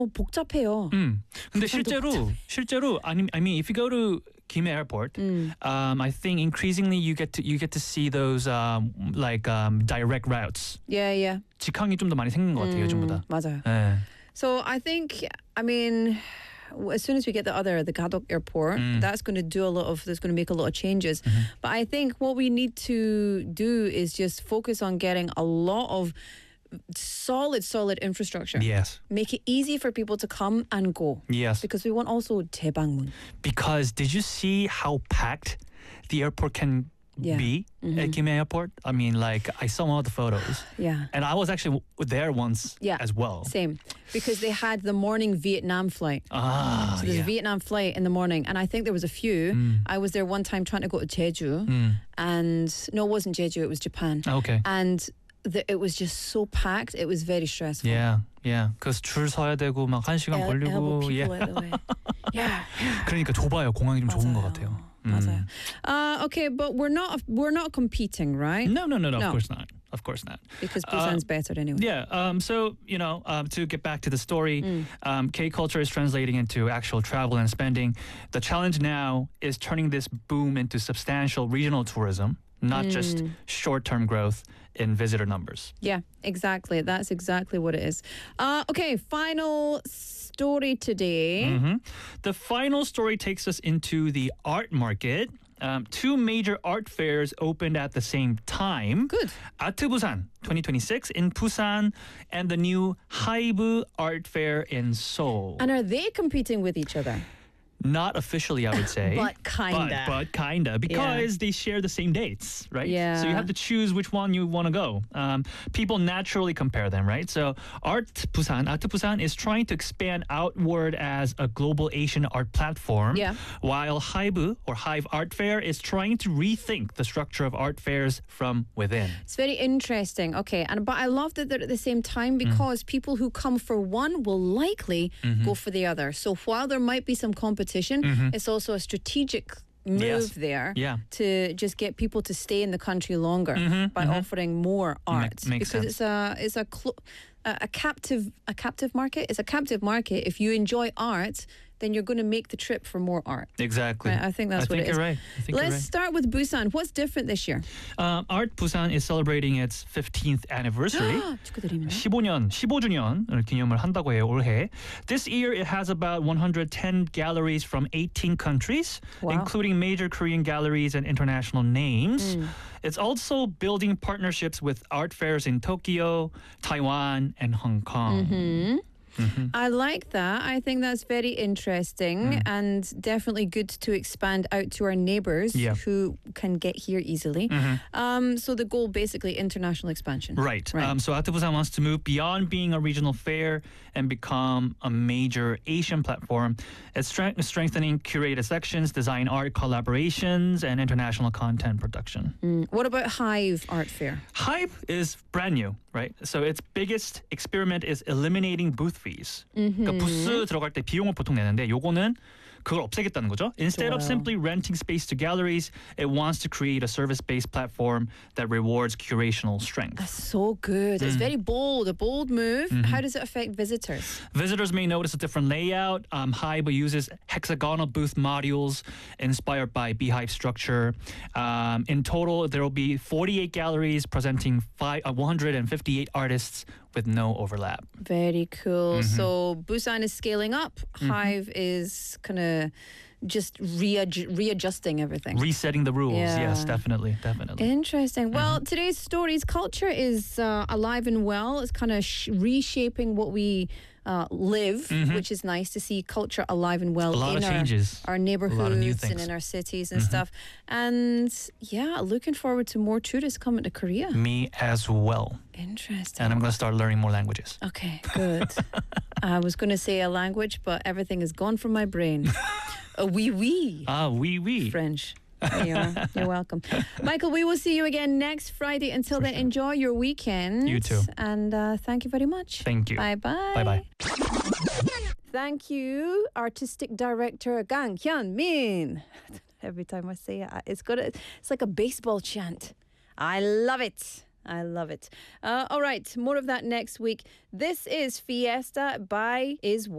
복잡해요. 근데 실제로 I mean if you go to Gimhae Airport, I think increasingly you get to see those direct routes. Yeah. 직항이 좀 더 많이 생긴 것 같아요, 요즘보다. 맞아요. 네. So I think, I mean, as soon as we get the Gadok airport, that's going to there's going to make a lot of changes. But I think what we need to do is just focus on getting a lot of solid infrastructure. Yes. Make it easy for people to come and go. Yes. Because we want also 재방문. Because did you see how packed the airport can be at Gimhae Airport? I mean, like, I saw all the photos. Yeah. And I was actually there once as well. Same. Because they had the morning Vietnam flight. So there's a Vietnam flight in the morning. And I think there was a few. I was there one time trying to go to Jeju. And no, it wasn't Jeju, it was Japan. Okay. And it was just so packed. It was very stressful. Yeah. Because 줄 서야 되고 막 1시간 걸리고. Yeah. 그러니까 좁아요. 공항이 좀 좁은 것 같아요. 맞아요. Okay, but we're not competing, right? No, of course not. Because Busan's better anyway. Yeah. So, to get back to the story, K-culture is translating into actual travel and spending. The challenge now is turning this boom into substantial regional tourism, not just short-term growth in visitor numbers. Yeah, exactly. That's exactly what it is. Okay, final story today. The final story takes us into the art market. Two major art fairs opened at the same time. Good. Art Busan 2026 in Busan and the new HYBE Art Fair in Seoul. And are they competing with each other? Not officially, I would say. But kinda. But kinda, because they share the same dates, right? Yeah. So you have to choose which one you want to go. People naturally compare them, right? So Art Busan is trying to expand outward as a global Asian art platform, while HYBE or HYBE Art Fair is trying to rethink the structure of art fairs from within. It's very interesting. Okay, but I love that they're at the same time because people who come for one will likely go for the other. So while there might be some competition, it's also a strategic move there to just get people to stay in the country longer by offering more art. Makes because sense. it's a captive market. It's a captive market. If you enjoy art, then you're going to make the trip for more art. Exactly. Right? I think that's what it is. You're right. Let's start with Busan. What's different this year? Art Busan is celebrating its 15th anniversary. 축하드립니다. 15주년을 기념을 한다고 해요, 올해. This year it has about 110 galleries from 18 countries, including major Korean galleries and international names. It's also building partnerships with art fairs in Tokyo, Taiwan, and Hong Kong. I like that. I think that's very interesting and definitely good to expand out to our neighbors who can get here easily. So the goal, basically, international expansion. Right. So Art Busan wants to move beyond being a regional fair and become a major Asian platform. It's strengthening curated sections, design art collaborations, and international content production. What about HYBE Art Fair? HYBE is brand new, right? So its biggest experiment is eliminating booth fees. 그러니까 부스 들어갈 때 비용을 보통 내는데 요거는 그걸 없애겠다는 거죠. Instead of simply renting space to galleries, it wants to create a service-based platform that rewards curational strength. That's so good. It's very bold, a bold move. How does it affect visitors? Visitors may notice a different layout. HYBE uses hexagonal booth modules inspired by Beehive structure. In total, there will be 48 galleries presenting 158 artists with no overlap. Very cool. So Busan is scaling up. HYBE is kind of just readjusting everything. Resetting the rules. Yes, definitely. Interesting. Well, today's stories culture is alive and well. It's kind of reshaping what we live, which is nice to see culture alive and well in our neighborhoods and in our cities and stuff. And looking forward to more tourists coming to Korea. Me as well. Interesting. And I'm going to start learning more languages. Okay, good. I was going to say a language, but everything is gone from my brain. Oui. Oui. French. There you are. You're welcome. Michael, we will see you again next Friday. Until then, enjoy your weekend. You too. And thank you very much. Thank you. Bye-bye. Bye-bye. Thank you, Artistic Director Kang Hyun-min. Every time I say it, it's like a baseball chant. I love it. All right, more of that next week. This is Fiesta by Is